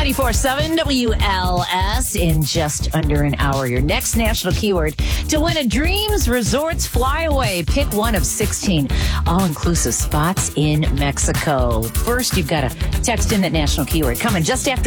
94.7 WLS in just under an hour. Your next national keyword to win a Dreams Resorts Flyaway. Pick one of 16 all-inclusive spots in Mexico. First, you've got to text in that national keyword. Coming just after